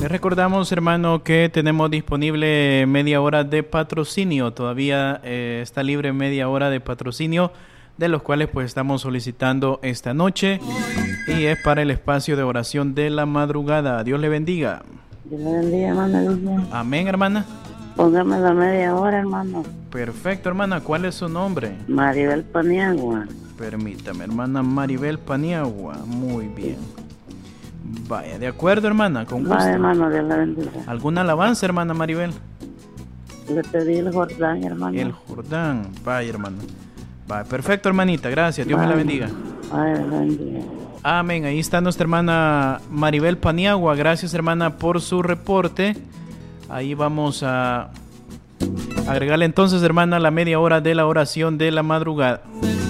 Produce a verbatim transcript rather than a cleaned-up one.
Les recordamos, hermano, que tenemos disponible media hora de patrocinio. Todavía eh, está libre media hora de patrocinio, de los cuales pues estamos solicitando esta noche. Y es para el espacio de oración de la madrugada. Dios le bendiga. Dios le bendiga, hermano. Amén, hermana. Póngame la media hora, hermano. Perfecto, hermana. ¿Cuál es su nombre? Maribel Paniagua. Permítame, hermana Maribel Paniagua. Muy bien. Vaya, de acuerdo, hermana, con gusto. Vaya, hermano, Dios la bendiga. ¿Alguna alabanza, hermana Maribel? Le pedí el Jordán, hermano. El Jordán. Vaya, hermana. Vaya, perfecto, hermanita. Gracias. Dios Vaya. me la bendiga. Vaya, Dios la bendiga. Amén. Ahí está nuestra hermana Maribel Paniagua. Gracias, hermana, por su reporte. Ahí vamos a agregarle entonces, hermana, la media hora de la oración de la madrugada.